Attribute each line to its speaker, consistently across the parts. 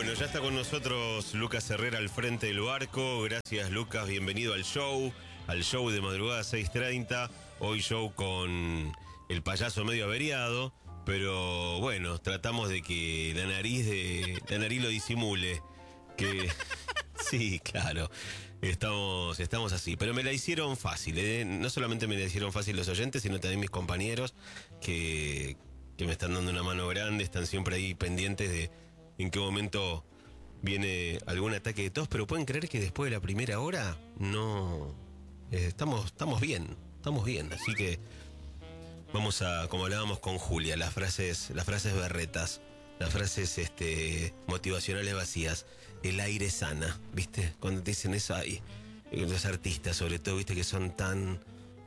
Speaker 1: Bueno, ya está con nosotros Lucas Herrera al frente del barco. Gracias, Lucas. Bienvenido al show de madrugada 6:30. Hoy show con el payaso medio averiado, pero bueno, tratamos de que la nariz lo disimule. Que sí, claro. Estamos así, pero me la hicieron fácil, ¿eh? No solamente me la hicieron fácil los oyentes, sino también mis compañeros que me están dando una mano grande, están siempre ahí pendientes de en qué momento viene algún ataque de tos, pero pueden creer que después de la primera hora no estamos bien, así que vamos a, como hablábamos con Julia, las frases berretas, las frases motivacionales vacías. El aire sana, ¿viste? Cuando te dicen eso, hay los artistas sobre todo, ¿viste? Que son tan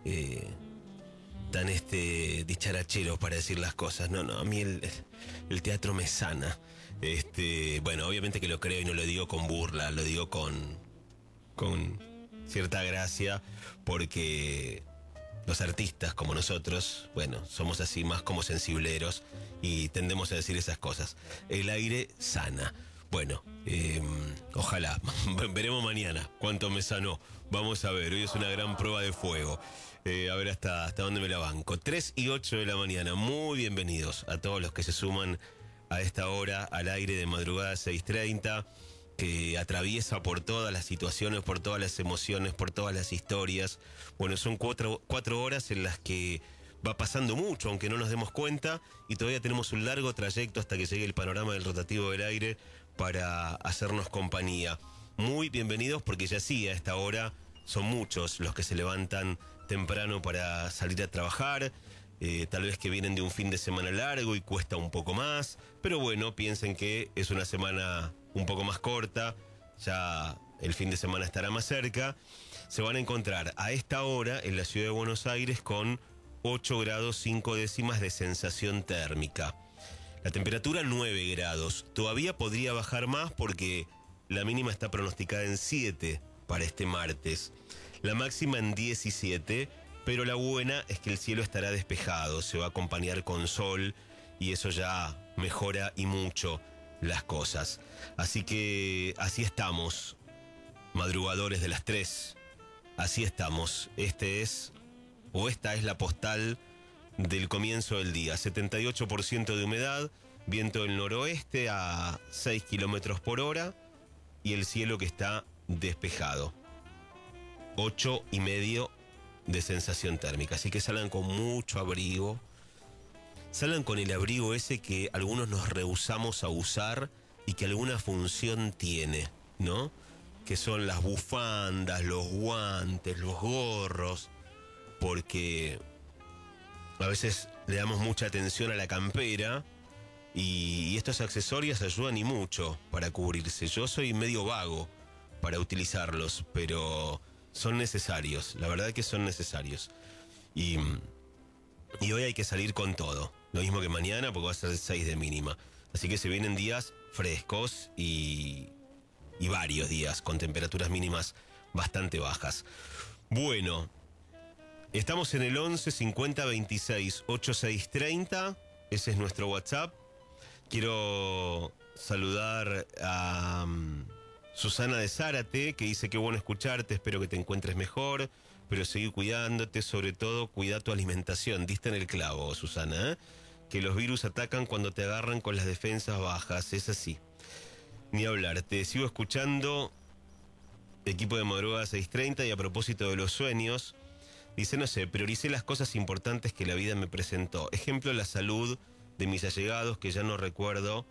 Speaker 1: dicharacheros para decir las cosas. No, a mí el teatro me sana. Bueno, obviamente que lo creo y no lo digo con burla, lo digo con cierta gracia, porque los artistas como nosotros, bueno, somos así más como sensibleros y tendemos a decir esas cosas. El aire sana. Bueno, ojalá. Veremos mañana cuánto me sanó. Vamos a ver, hoy es una gran prueba de fuego. A ver hasta dónde me la banco. 3:08 de la mañana. Muy bienvenidos a todos los que se suman a esta hora al aire de madrugada 6:30, que atraviesa por todas las situaciones, por todas las emociones, por todas las historias. Bueno, son cuatro horas en las que va pasando mucho, aunque no nos demos cuenta, y todavía tenemos un largo trayecto hasta que llegue el panorama del rotativo del aire para hacernos compañía. Muy bienvenidos, porque ya sí, a esta hora son muchos los que se levantan temprano para salir a trabajar. Tal vez que vienen de un fin de semana largo y cuesta un poco más, pero bueno, piensen que es una semana un poco más corta, ya el fin de semana estará más cerca. Se van a encontrar a esta hora en la ciudad de Buenos Aires con 8 grados 5 décimas de sensación térmica. La temperatura 9 grados, todavía podría bajar más porque la mínima está pronosticada en 7 para este martes, la máxima en 17. Pero la buena es que el cielo estará despejado, se va a acompañar con sol y eso ya mejora y mucho las cosas. Así que así estamos, madrugadores de las 3. Así estamos. Esta es la postal del comienzo del día. 78% de humedad, viento del noroeste a 6 kilómetros por hora y el cielo que está despejado. 8,5 de sensación térmica, así que salgan con mucho abrigo, salgan con el abrigo ese que algunos nos rehusamos a usar y que alguna función tiene, ¿no? Que son las bufandas, los guantes, los gorros, porque a veces le damos mucha atención a la campera y estos accesorios ayudan y mucho para cubrirse. Yo soy medio vago para utilizarlos, pero son necesarios, la verdad que son necesarios. Y hoy hay que salir con todo. Lo mismo que mañana, porque va a ser 6 de mínima. Así que se vienen días frescos y varios días con temperaturas mínimas bastante bajas. Bueno, estamos en el 11 50 26 86 30. Ese es nuestro WhatsApp. Quiero saludar a Susana de Zárate, que dice: qué bueno escucharte, espero que te encuentres mejor, pero seguí cuidándote, sobre todo cuida tu alimentación. Diste en el clavo, Susana, ¿eh? Que los virus atacan cuando te agarran con las defensas bajas, es así. Ni hablar, te sigo escuchando, equipo de madrugada 6:30, y a propósito de los sueños, dice: no sé, prioricé las cosas importantes que la vida me presentó. Ejemplo, la salud de mis allegados, que ya no recuerdo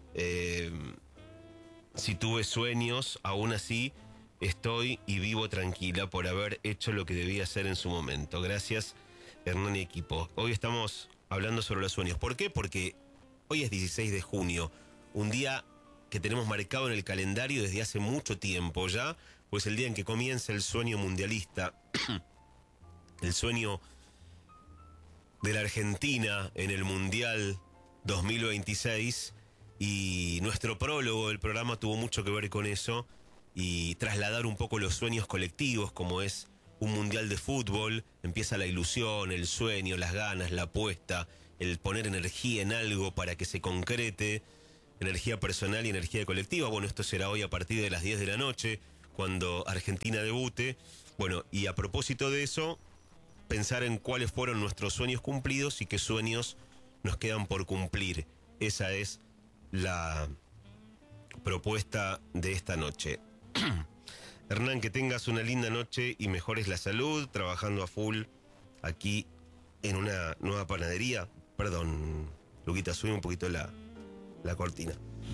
Speaker 1: si tuve sueños, aún así estoy y vivo tranquila por haber hecho lo que debía hacer en su momento. Gracias, Hernán y equipo. Hoy estamos hablando sobre los sueños. ¿Por qué? Porque hoy es 16 de junio, un día que tenemos marcado en el calendario desde hace mucho tiempo ya, pues el día en que comienza el sueño mundialista, el sueño de la Argentina en el Mundial 2026, y nuestro prólogo del programa tuvo mucho que ver con eso y trasladar un poco los sueños colectivos, como es un mundial de fútbol. Empieza la ilusión, el sueño, las ganas, la apuesta, el poner energía en algo para que se concrete. energía personal y energía colectiva. Bueno, esto será hoy a partir de las 10 de la noche, cuando Argentina debute. Bueno, y a propósito de eso, pensar en cuáles fueron nuestros sueños cumplidos y qué sueños nos quedan por cumplir. Esa es la propuesta de esta noche. Hernán, que tengas una linda noche y mejores la salud, trabajando a full aquí en una nueva panadería. Perdón, Luquita, sube un poquito la cortina.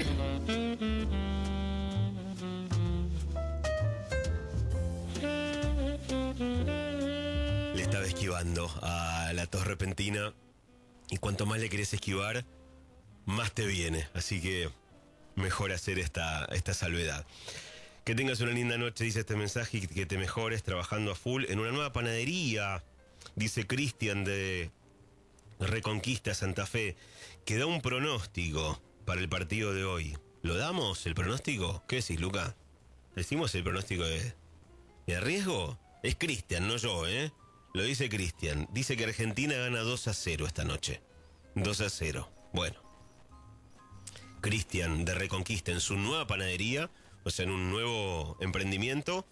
Speaker 1: Le estaba esquivando a la tos repentina y cuanto más le querés esquivar, más te viene. Así que mejor hacer esta salvedad. Que tengas una linda noche, dice este mensaje, y que te mejores trabajando a full en una nueva panadería, dice Cristian de Reconquista, Santa Fe, que da un pronóstico para el partido de hoy. ¿Lo damos, el pronóstico? ¿Qué decís, Luca? ¿Decimos el pronóstico de riesgo? Es Cristian, no yo, ¿eh? Lo dice Cristian. Dice que Argentina gana 2-0 esta noche. 2-0. Bueno. Cristian de Reconquista en su nueva panadería, o sea, en un nuevo emprendimiento,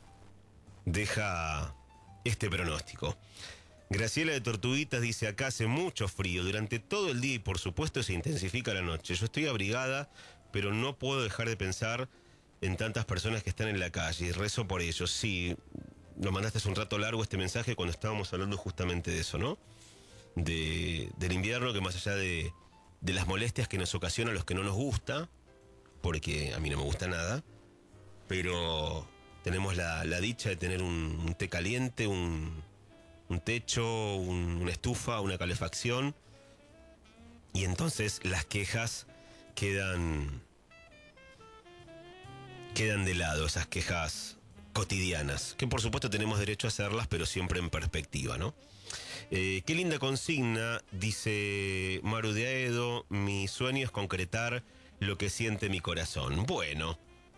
Speaker 1: deja este pronóstico. Graciela de Tortuguitas dice, acá hace mucho frío durante todo el día y por supuesto se intensifica la noche. Yo estoy abrigada, pero no puedo dejar de pensar en tantas personas que están en la calle y rezo por ellos. Sí, lo mandaste hace un rato largo este mensaje cuando estábamos hablando justamente de eso, ¿no? Del invierno, que más allá de las molestias que nos ocasiona a los que no nos gusta, porque a mí no me gusta nada, pero tenemos la dicha de tener un té caliente, un techo, una estufa, una calefacción, y entonces las quejas quedan de lado, esas quejas cotidianas, que por supuesto tenemos derecho a hacerlas, pero siempre en perspectiva, ¿no? Qué linda consigna, dice Maru de Aedo, mi sueño es concretar lo que siente mi corazón. Bueno,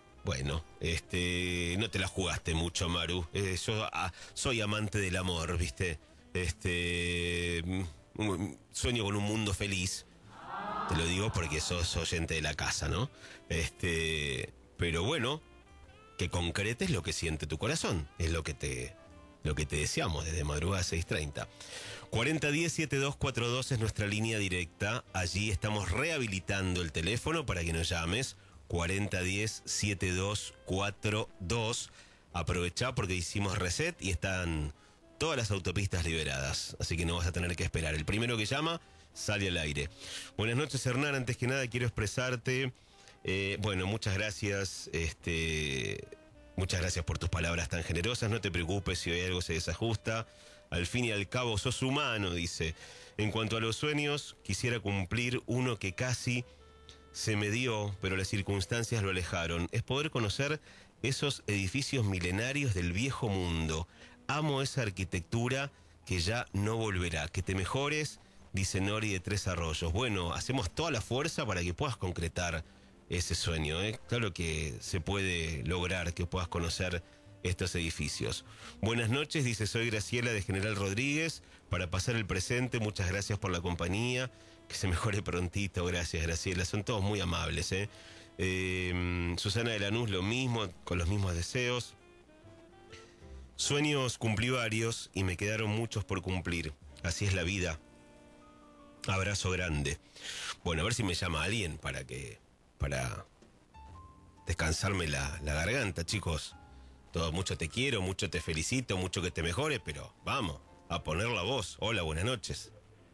Speaker 1: no te la jugaste mucho, Maru. Yo soy amante del amor, ¿viste? Sueño con un mundo feliz. Te lo digo porque sos oyente de la casa, ¿no? Pero bueno, que concretes lo que siente tu corazón. Es lo que te deseamos desde madrugada 6:30. 4010-7242 es nuestra línea directa. Allí estamos rehabilitando el teléfono para que nos llames. 4010-7242. Aprovechá porque hicimos reset y están todas las autopistas liberadas. Así que no vas a tener que esperar. El primero que llama sale al aire. Buenas noches, Hernán. Antes que nada quiero expresarte. Muchas gracias. Muchas gracias por tus palabras tan generosas. No te preocupes si hoy algo se desajusta. Al fin y al cabo sos humano, dice. En cuanto a los sueños, quisiera cumplir uno que casi se me dio, pero las circunstancias lo alejaron. Es poder conocer esos edificios milenarios del viejo mundo. Amo esa arquitectura que ya no volverá. Que te mejores, dice Nori de Tres Arroyos. Bueno, hacemos toda la fuerza para que puedas concretar ese sueño, ¿eh? Claro que se puede lograr que puedas conocer estos edificios. Buenas noches, dice, soy Graciela de General Rodríguez. Para pasar el presente, muchas gracias por la compañía. Que se mejore prontito, gracias, Graciela. Son todos muy amables, ¿eh? Susana de Lanús, lo mismo, con los mismos deseos. Sueños cumplí varios y me quedaron muchos por cumplir. Así es la vida. Abrazo grande. Bueno, a ver si me llama alguien para descansarme la garganta, chicos. Mucho te quiero, mucho te felicito, mucho que te mejore, pero vamos, a poner la voz. Hola, buenas noches.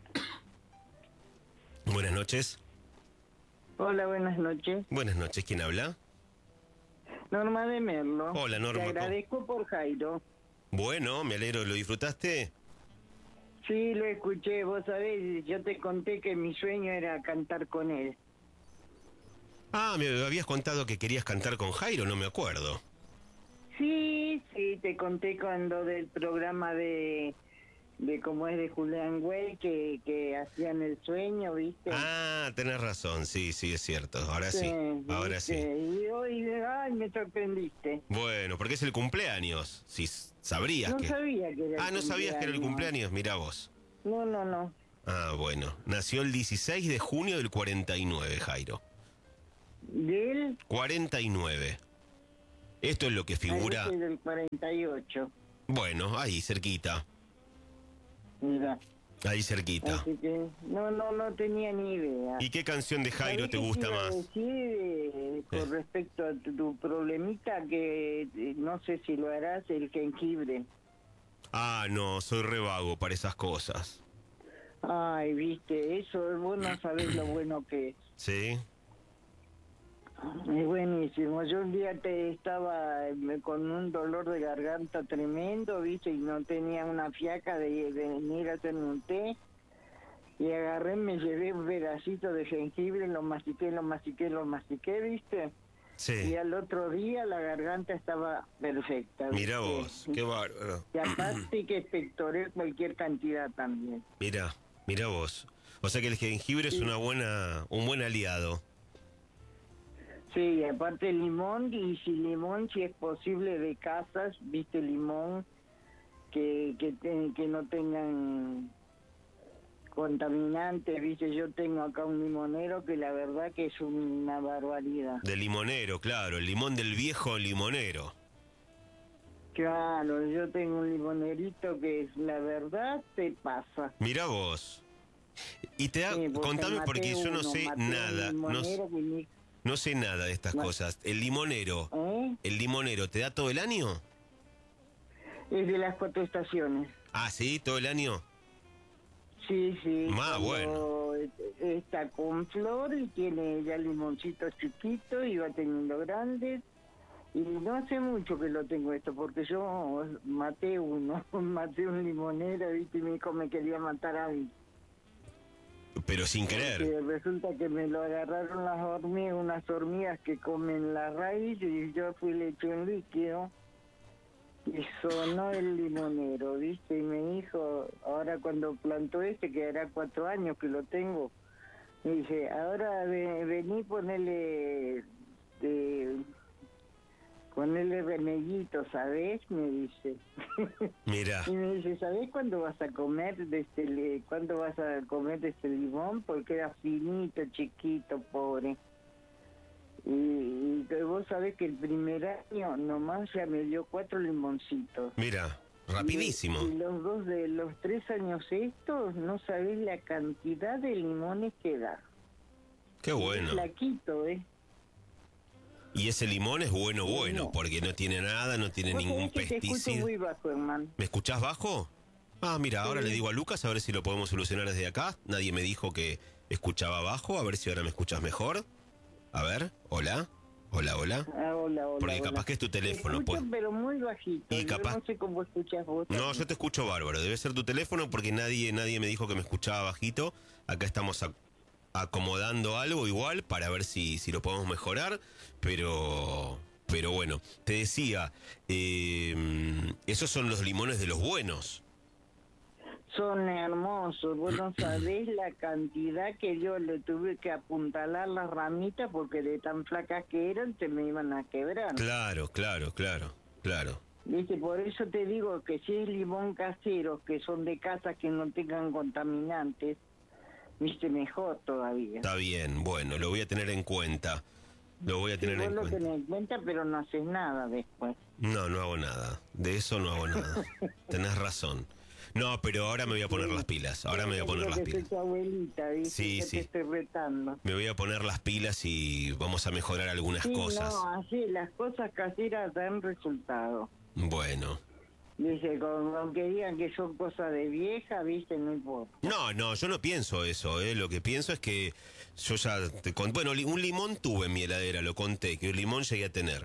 Speaker 1: Buenas noches.
Speaker 2: Hola, buenas noches.
Speaker 1: Buenas noches, ¿quién habla?
Speaker 2: Norma de Merlo.
Speaker 1: Hola, Norma.
Speaker 2: Te agradezco por Jairo.
Speaker 1: Bueno, me alegro, ¿lo disfrutaste?
Speaker 2: Sí, lo escuché, vos sabés, yo te conté que mi sueño era cantar con él.
Speaker 1: Ah, me habías contado que querías cantar con Jairo, no me acuerdo.
Speaker 2: Sí, te conté cuando del programa de cómo es de Julián Güell, que hacían el sueño, ¿viste?
Speaker 1: Ah, tenés razón, sí, es cierto, ahora sí, ahora sí.
Speaker 2: Y hoy, me sorprendiste.
Speaker 1: Bueno, porque es el cumpleaños, si sabrías que...
Speaker 2: No sabía que era el
Speaker 1: Ah, ¿no sabías que era el cumpleaños? Mirá vos.
Speaker 2: No.
Speaker 1: Ah, bueno, nació el 16 de junio del 49, Jairo.
Speaker 2: Del...
Speaker 1: 49. Esto es lo que figura...
Speaker 2: Yo soy del 48.
Speaker 1: Bueno, ahí cerquita.
Speaker 2: Mira.
Speaker 1: Ahí cerquita.
Speaker 2: Así que no tenía ni idea.
Speaker 1: ¿Y qué canción de Jairo
Speaker 2: ¿Sabés
Speaker 1: te
Speaker 2: qué
Speaker 1: gusta
Speaker 2: iba a
Speaker 1: más?
Speaker 2: decir, con respecto a tu problemita, que no sé si lo harás, el jengibre?
Speaker 1: Ah, no, soy re vago para esas cosas.
Speaker 2: Ay, viste, eso vos no sabés lo bueno que es.
Speaker 1: ¿Sí?
Speaker 2: Es buenísimo. Yo un día estaba con un dolor de garganta tremendo, viste, y no tenía una fiaca de venir a hacerme un té. Y agarré, me llevé un pedacito de jengibre, lo mastiqué, viste.
Speaker 1: Sí.
Speaker 2: Y al otro día la garganta estaba perfecta.
Speaker 1: Mira
Speaker 2: ¿viste?
Speaker 1: vos, qué bárbaro.
Speaker 2: Y aparte que expectoré cualquier cantidad también.
Speaker 1: Mira vos. O sea que el jengibre es un buen aliado.
Speaker 2: Sí, y aparte el limón, y si limón, si es posible, de casas, viste, limón que no tengan contaminantes, viste. Yo tengo acá un limonero que la verdad que es una barbaridad.
Speaker 1: De limonero, claro, el limón del viejo limonero.
Speaker 2: Claro, yo tengo un limonerito que es, la verdad, te pasa.
Speaker 1: Mira vos. Y
Speaker 2: Porque
Speaker 1: contame porque yo no sé
Speaker 2: maté un
Speaker 1: nada.
Speaker 2: limonero que ni-
Speaker 1: No sé nada de estas cosas. El limonero ¿te da todo el año?
Speaker 2: Es de las 4 estaciones.
Speaker 1: Ah, ¿sí? ¿Todo el año?
Speaker 2: Sí.
Speaker 1: Bueno.
Speaker 2: Está con flor y tiene ya limoncitos chiquitos y va teniendo grandes. Y no hace mucho que lo tengo esto, porque yo maté maté un limonero, ¿viste? Y mi hijo me quería matar a mí.
Speaker 1: Pero sin querer.
Speaker 2: Porque resulta que me lo agarraron las hormigas, unas hormigas que comen la raíz, y yo fui, le eché un líquido y sonó el limonero, ¿viste? Y me dijo, ahora cuando plantó que hará 4 años que lo tengo, me dice, ahora vení, ponele remedito, ¿sabés? Me dice.
Speaker 1: Mira.
Speaker 2: Y me dice, ¿sabés cuándo vas a comer de este limón? Porque era finito, chiquito, pobre. Y vos sabés que el primer año nomás ya me dio 4 limoncitos.
Speaker 1: Mira, rapidísimo.
Speaker 2: Y los 3 años estos, no sabés la cantidad de limones que da.
Speaker 1: Qué bueno.
Speaker 2: Es flaquito,
Speaker 1: Y ese limón es bueno, porque no tiene nada, no tiene ningún
Speaker 2: Te escucho
Speaker 1: pesticida.
Speaker 2: muy bajo, hermano.
Speaker 1: ¿Me escuchás bajo? Ah, mira, ahora le digo a Lucas a ver si lo podemos solucionar desde acá. Nadie me dijo que escuchaba bajo, a ver si ahora me escuchas mejor. A ver, hola. Hola.
Speaker 2: Ah, hola.
Speaker 1: Porque capaz que es tu teléfono.
Speaker 2: Te escucho, pero muy bajito.
Speaker 1: Y capaz...
Speaker 2: Yo no sé cómo escuchas vos.
Speaker 1: No, yo te escucho bárbaro. Debe ser tu teléfono porque nadie me dijo que me escuchaba bajito. Acá estamos acomodando algo igual para ver si lo podemos mejorar. Pero bueno, te decía, esos son los limones de los buenos.
Speaker 2: Son hermosos. Vos no sabés la cantidad que yo le tuve que apuntalar las ramitas porque de tan flacas que eran se me iban a quebrar.
Speaker 1: Claro.
Speaker 2: ¿Viste? Por eso te digo que si es limón casero, que son de casas que no tengan contaminantes, viste, mejor todavía.
Speaker 1: Está bien, bueno, lo voy a tener en cuenta. Vos lo tenés
Speaker 2: en cuenta, pero no haces nada después.
Speaker 1: No hago nada. De eso no hago nada. Tenés razón. No, pero ahora me voy a poner las pilas. Ahora me voy a poner las pilas.
Speaker 2: Tu abuelita, ¿viste?
Speaker 1: Sí.
Speaker 2: Te estoy retando.
Speaker 1: Me voy a poner las pilas y vamos a mejorar algunas cosas.
Speaker 2: No, así las cosas caseras dan resultado.
Speaker 1: Bueno.
Speaker 2: Dice, aunque digan que son cosas de vieja, viste, no importa.
Speaker 1: No, yo no pienso eso, Lo que pienso es que yo ya te conté. Bueno, un limón tuve en mi heladera, lo conté, que un limón llegué a tener.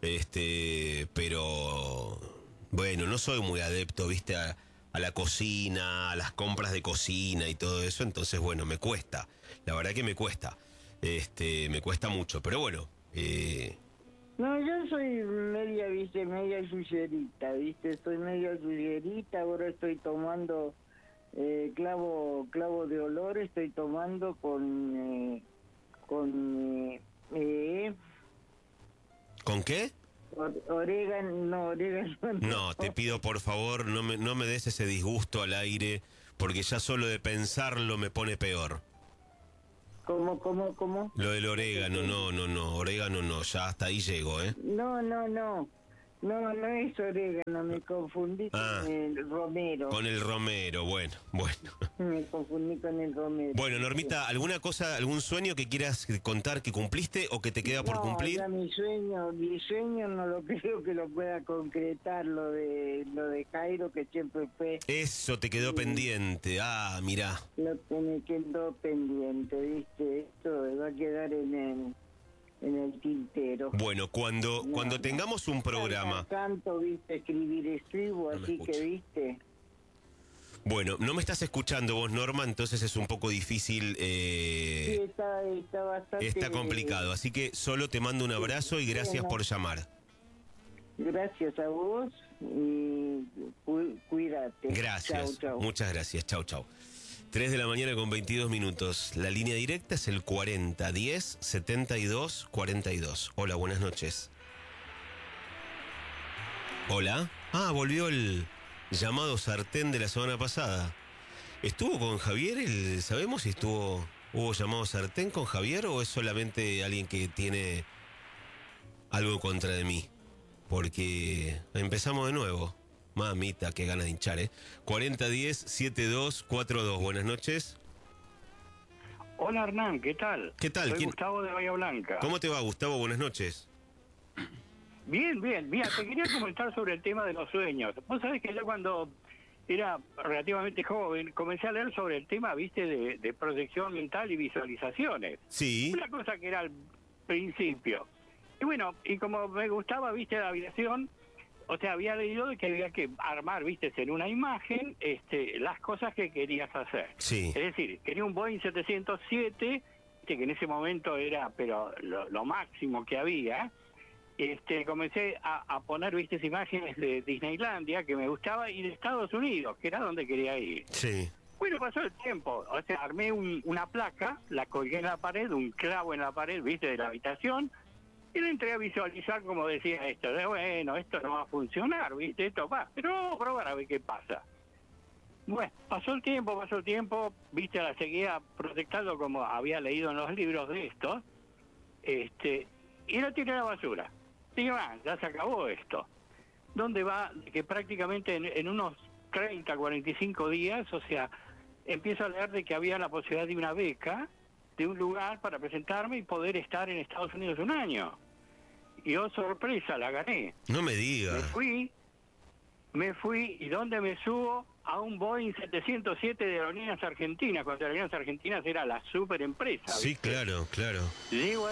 Speaker 1: Pero bueno, no soy muy adepto, viste, a la cocina, a las compras de cocina y todo eso, entonces bueno, me cuesta. La verdad que me cuesta. Me cuesta mucho, pero bueno,
Speaker 2: No, yo soy media yuyerita, ¿viste? Soy media yuyerita, ahora estoy tomando clavo de olor, estoy tomando con
Speaker 1: ¿con qué?
Speaker 2: Orégano.
Speaker 1: No, te pido por favor, no me des ese disgusto al aire, porque ya solo de pensarlo me pone peor.
Speaker 2: ¿Cómo?
Speaker 1: Lo del orégano, no, orégano no, ya hasta ahí llego, ¿eh?
Speaker 2: No es orégano, me confundí con el romero.
Speaker 1: Con el romero, bueno.
Speaker 2: Me confundí con el romero.
Speaker 1: Bueno, Normita, ¿alguna cosa, algún sueño que quieras contar que cumpliste o que te queda por cumplir?
Speaker 2: Ya mi sueño no lo creo que lo pueda concretar, lo de Jairo, que siempre fue...
Speaker 1: Eso te quedó pendiente, mirá.
Speaker 2: Lo que me quedó pendiente, ¿viste? Esto va a quedar en el tintero.
Speaker 1: Bueno, cuando tengamos un programa...
Speaker 2: Canto, ¿viste? Escribo,
Speaker 1: No me
Speaker 2: así
Speaker 1: escucho.
Speaker 2: que, ¿viste?
Speaker 1: Bueno, no me estás escuchando vos, Norma, entonces es un poco difícil...
Speaker 2: Sí, está bastante...
Speaker 1: Está complicado, así que solo te mando un abrazo y gracias por llamar.
Speaker 2: Gracias a vos y cuídate.
Speaker 1: Gracias,
Speaker 2: Chau.
Speaker 1: muchas gracias, chau. 3 de la mañana con 22 minutos. La línea directa es el 4010 72 42. Hola, buenas noches. Hola. Volvió el llamado sartén de la semana pasada. ¿Estuvo con Javier? ¿Sabemos si hubo llamado sartén con Javier o es solamente alguien que tiene algo contra de mí? Porque empezamos de nuevo. Mamita, qué ganas de hinchar, ¿eh? 4010 7242. Buenas noches.
Speaker 3: Hola Hernán, ¿qué tal?
Speaker 1: ¿Qué tal?
Speaker 3: Soy Gustavo de Bahía Blanca.
Speaker 1: ¿Cómo te va, Gustavo? Buenas noches.
Speaker 3: Bien. Mira, te quería comentar sobre el tema de los sueños. Vos sabés que yo cuando era relativamente joven comencé a leer sobre el tema, viste, de proyección mental y visualizaciones.
Speaker 1: Sí.
Speaker 3: Una cosa que era al principio. Y bueno, y como me gustaba, viste, la aviación, o sea, había leído de que había que armar, viste, en una imagen, las cosas que querías hacer.
Speaker 1: Sí.
Speaker 3: Es decir, quería un Boeing 707, que en ese momento era, pero lo máximo que había. Comencé a poner, viste, imágenes de Disneylandia, que me gustaba, y de Estados Unidos, que era donde quería ir.
Speaker 1: Sí.
Speaker 3: Bueno, pasó el tiempo, o sea, armé una placa, la colgué en la pared, un clavo en la pared, viste, de la habitación, y le entré a visualizar como decía esto, de bueno, esto no va a funcionar, viste, esto va, pero vamos a probar a ver qué pasa. Bueno, pasó el tiempo, viste, la seguía proyectando como había leído en los libros de esto, y lo tiré a la basura. Dije, ya se acabó esto. ¿Dónde va? Que prácticamente en unos 30, 45 días, o sea, empiezo a leer de que había la posibilidad de una beca, de un lugar para presentarme y poder estar en Estados Unidos un año. Y oh, sorpresa, la gané.
Speaker 1: No me digas.
Speaker 3: Me fui, ¿y dónde me subo? A un Boeing 707 de Aerolíneas Argentinas, cuando Aerolíneas Argentinas era la super empresa.
Speaker 1: Sí,
Speaker 3: ¿viste?
Speaker 1: claro.
Speaker 3: Llego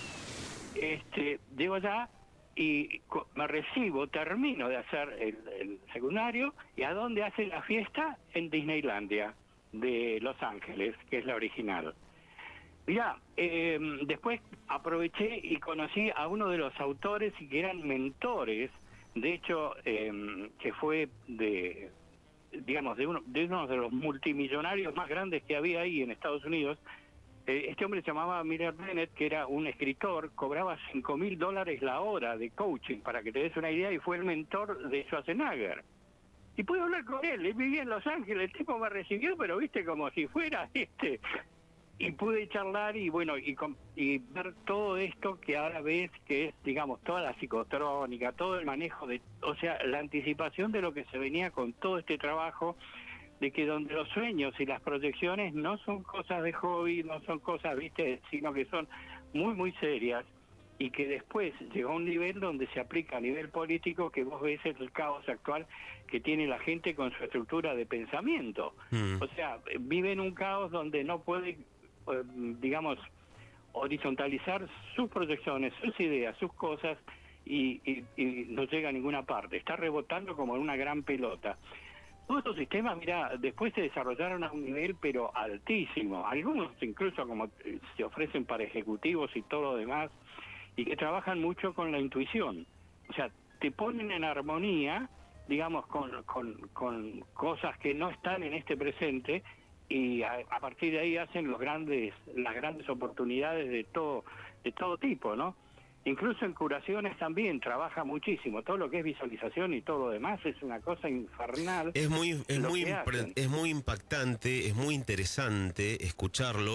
Speaker 3: allá y me recibo, termino de hacer el secundario, y ¿a dónde hace la fiesta? En Disneylandia de Los Ángeles, que es la original. Mirá, después aproveché y conocí a uno de los autores y que eran mentores, de hecho, que fue de uno de los multimillonarios más grandes que había ahí en Estados Unidos. Este hombre se llamaba Miller Bennett, que era un escritor, cobraba $5,000 la hora de coaching, para que te des una idea, y fue el mentor de Schwarzenegger. Y pude hablar con él vivía en Los Ángeles, el tipo me recibió, pero viste, como si fuera y pude charlar y bueno, y ver todo esto que ahora ves, que es, digamos, toda la psicotrónica, todo el manejo o sea, la anticipación de lo que se venía con todo este trabajo, de que donde los sueños y las proyecciones no son cosas de hobby, no son cosas, viste, sino que son muy, muy serias, y que después llegó a un nivel donde se aplica a nivel político, que vos ves el caos actual que tiene la gente con su estructura de pensamiento. O sea, vive en un caos donde no puede, digamos, horizontalizar sus proyecciones, sus ideas, sus cosas, y no llega a ninguna parte. Está rebotando como en una gran pelota. Todos estos sistemas, mira, después se desarrollaron a un nivel pero altísimo. Algunos incluso como se ofrecen para ejecutivos y todo lo demás, y que trabajan mucho con la intuición. O sea, te ponen en armonía, digamos, con cosas que no están en este presente, y a partir de ahí hacen las grandes oportunidades de todo tipo, ¿no? Incluso en curaciones también trabaja muchísimo. Todo lo que es visualización y todo lo demás es una cosa infernal.
Speaker 1: Es muy impactante, es muy interesante escucharlo,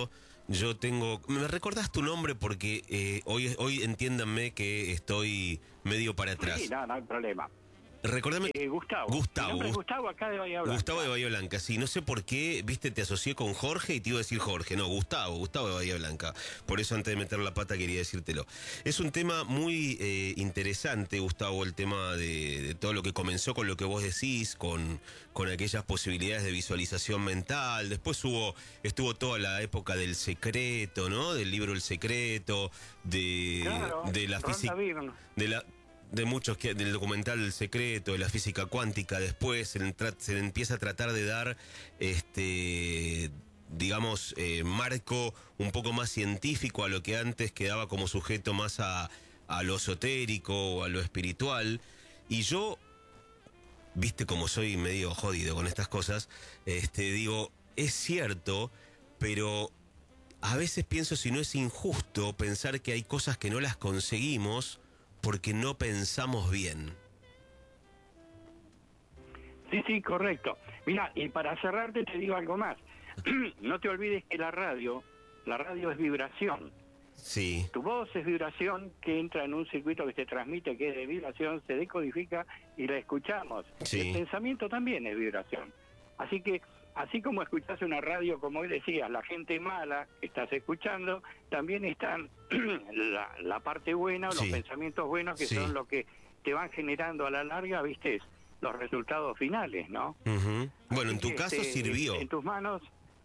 Speaker 1: yo tengo... ¿Me recordás tu nombre? Porque hoy entiéndanme que estoy medio para atrás.
Speaker 3: Sí, no hay problema.
Speaker 1: Recordame...
Speaker 3: Gustavo.
Speaker 1: Gustavo.
Speaker 3: Mi nombre es Gustavo, acá de Bahía Blanca.
Speaker 1: Gustavo de Bahía Blanca, sí, no sé por qué, viste, te asocié con Jorge y te iba a decir Jorge, no, Gustavo de Bahía Blanca, por eso antes de meter la pata quería decírtelo. Es un tema muy interesante, Gustavo, el tema de todo lo que comenzó con lo que vos decís, con aquellas posibilidades de visualización mental, después estuvo toda la época del secreto, ¿no? Del libro El Secreto,
Speaker 3: Claro,
Speaker 1: de la física, de muchos del documental El Secreto, de la física cuántica. Después se empieza a tratar de dar digamos marco un poco más científico a lo que antes quedaba como sujeto más a lo esotérico o a lo espiritual. Y yo, viste como soy medio jodido con estas cosas, digo, es cierto, pero a veces pienso si no es injusto pensar que hay cosas que no las conseguimos porque no pensamos bien.
Speaker 3: Sí, correcto. Mira, y para cerrarte te digo algo más. No te olvides que la radio es vibración.
Speaker 1: Sí.
Speaker 3: Tu voz es vibración que entra en un circuito que se transmite, que es de vibración, se decodifica y la escuchamos.
Speaker 1: Sí.
Speaker 3: El pensamiento también es vibración. Así que, así como escuchás una radio, como hoy decías, la gente mala que estás escuchando, también están la parte buena, los
Speaker 1: Sí.
Speaker 3: pensamientos buenos, que
Speaker 1: Sí.
Speaker 3: son lo que te van generando a la larga, viste, los resultados finales, ¿no?
Speaker 1: Uh-huh. Bueno, en
Speaker 3: Así
Speaker 1: tu
Speaker 3: que,
Speaker 1: caso sirvió.
Speaker 3: En tus manos...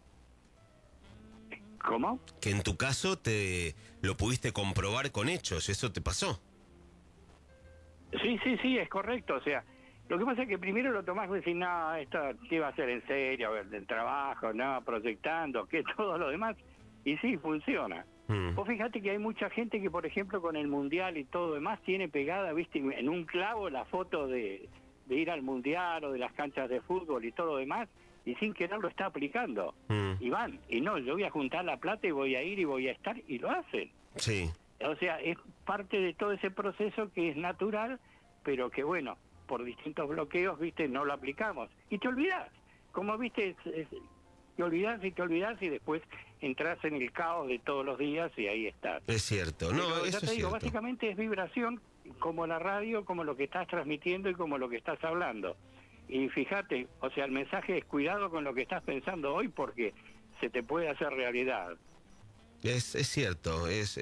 Speaker 3: ¿Cómo?
Speaker 1: Que en tu caso te lo pudiste comprobar con hechos, eso te pasó.
Speaker 3: Sí, es correcto. O sea, lo que pasa es que primero lo tomás y decís, no, esto qué va a ser en serio, del trabajo, no, proyectando, que todo lo demás. Y sí, funciona. Vos fíjate que hay mucha gente que, por ejemplo, con el Mundial y todo demás, tiene pegada, viste, en un clavo la foto de ir al Mundial o de las canchas de fútbol y todo lo demás, y sin querer lo está aplicando. Y van, y no, yo voy a juntar la plata y voy a ir y voy a estar, y lo hacen.
Speaker 1: Sí.
Speaker 3: O sea, es parte de todo ese proceso que es natural, pero que bueno, por distintos bloqueos, viste, no lo aplicamos. Y te olvidás, como viste, te olvidás y después entras en el caos de todos los días y ahí estás.
Speaker 1: Es cierto, no,
Speaker 3: pero
Speaker 1: eso
Speaker 3: ya te
Speaker 1: es
Speaker 3: digo,
Speaker 1: cierto.
Speaker 3: básicamente es vibración, como la radio, como lo que estás transmitiendo y como lo que estás hablando. Y fíjate, o sea, el mensaje es cuidado con lo que estás pensando hoy porque se te puede hacer realidad.
Speaker 1: Es cierto,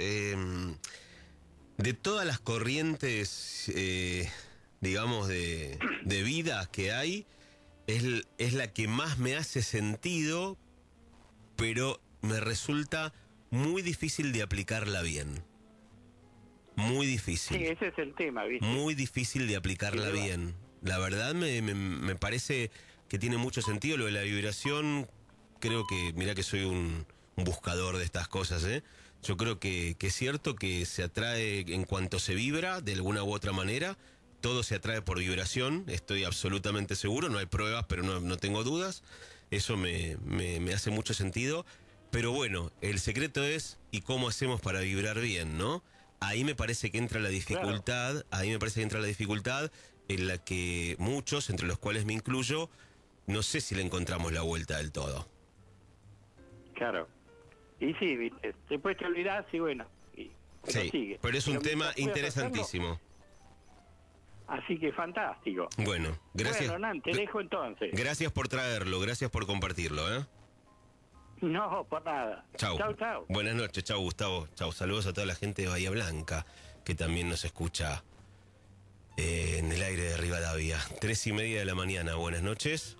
Speaker 1: de todas las corrientes, digamos, de vida que hay, es la que más me hace sentido, pero me resulta muy difícil de aplicarla bien. Muy difícil.
Speaker 3: Sí, ese es el tema, ¿viste?
Speaker 1: Muy difícil de aplicarla
Speaker 3: Sí,
Speaker 1: bien. La verdad me parece que tiene mucho sentido lo de la vibración. Creo que, mirá que soy un buscador de estas cosas, ¿eh? Yo creo que es cierto que se atrae en cuanto se vibra, de alguna u otra manera. Todo se atrae por vibración, estoy absolutamente seguro. No hay pruebas, pero no tengo dudas. Eso me hace mucho sentido. Pero bueno, el secreto es, ¿y cómo hacemos para vibrar bien, no? Ahí me parece que entra la dificultad, claro. Ahí me parece que entra la dificultad en la que muchos, entre los cuales me incluyo, no sé si le encontramos la vuelta del todo.
Speaker 3: Claro. Y sí, ¿viste? Después te olvidás y bueno,
Speaker 1: sí,
Speaker 3: sigue.
Speaker 1: Pero es un tema interesantísimo.
Speaker 3: Así que fantástico.
Speaker 1: Bueno, gracias.
Speaker 3: Bueno, Nan, te dejo entonces.
Speaker 1: Gracias por traerlo, gracias por compartirlo, ¿eh?
Speaker 3: No, por nada.
Speaker 1: Chau.
Speaker 3: Chau.
Speaker 1: Buenas noches, chau Gustavo. Chau, saludos a toda la gente de Bahía Blanca, que también nos escucha en el aire de Rivadavia. 3:30 de la mañana, buenas noches.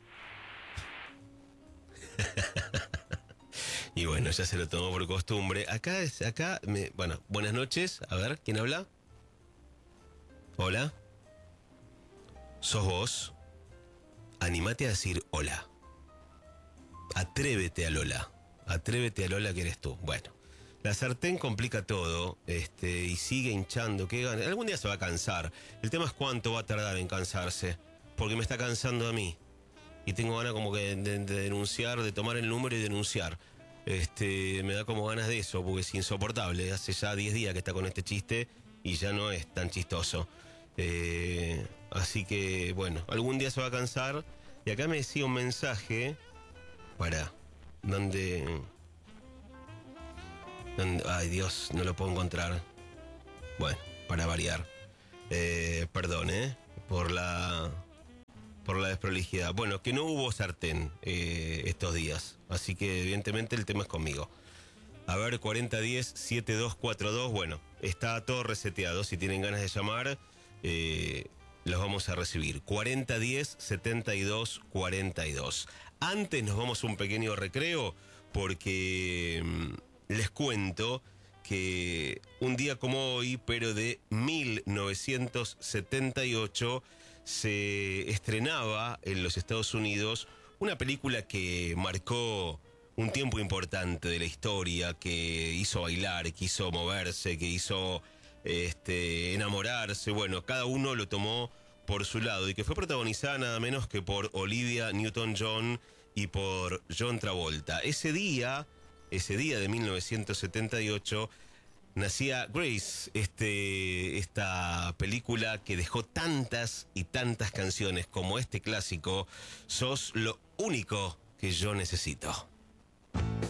Speaker 1: Y bueno, ya se lo tomó por costumbre. Bueno, buenas noches. A ver, ¿quién habla? Hola. ¿Sos vos? Animate a decir hola. Atrévete a Lola. Atrévete a Lola que eres tú. Bueno, la sartén complica todo, y sigue hinchando. ¿Qué gana? Algún día se va a cansar. El tema es cuánto va a tardar en cansarse. Porque me está cansando a mí. Y tengo ganas como que de denunciar, de tomar el número y denunciar. Me da como ganas de eso, porque es insoportable. Hace ya 10 días que está con este chiste y ya no es tan chistoso. Así que, bueno, algún día se va a cansar. Y acá me decía un mensaje... ¿Dónde Ay, Dios, no lo puedo encontrar. Bueno, para variar. Perdón, por la desprolijidad. Bueno, que no hubo sartén estos días. Así que evidentemente el tema es conmigo. A ver, 4010-7242. Bueno, está todo reseteado. Si tienen ganas de llamar, los vamos a recibir. 4010-7242. Antes nos vamos a un pequeño recreo porque les cuento que un día como hoy, pero de 1978, se estrenaba en los Estados Unidos una película que marcó un tiempo importante de la historia, que hizo bailar, que hizo moverse, que hizo enamorarse. Bueno, cada uno lo tomó por su lado y que fue protagonizada nada menos que por Olivia Newton-John y por John Travolta. Ese día de 1978, nacía Grace, esta película que dejó tantas y tantas canciones como este clásico, Sos lo único que yo necesito.